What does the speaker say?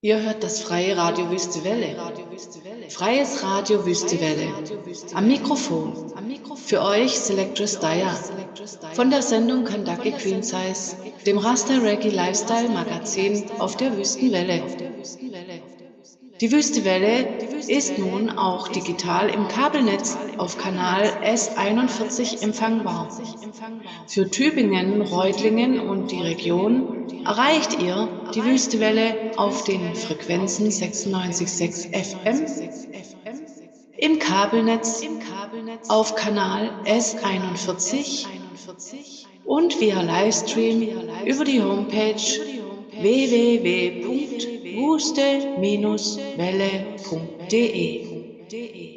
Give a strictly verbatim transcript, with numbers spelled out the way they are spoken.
Ihr hört das freie Radio Wüste Welle. Freies Radio Wüste Welle. Am Mikrofon. Für euch Selectress Daya. Von der Sendung Kandaki Queen Size, dem Rasta Reggae Lifestyle Magazin auf der Wüstenwelle. Die Wüste Welle ist nun auch digital im Kabelnetz auf Kanal S einundvierzig empfangbar. Für Tübingen, Reutlingen und die Region erreicht ihr die Wüstewelle auf den Frequenzen sechsundneunzig Komma sechs F M, im Kabelnetz auf Kanal S einundvierzig und via Livestream über die Homepage w w w punkt wuste Bindestrich welle punkt de.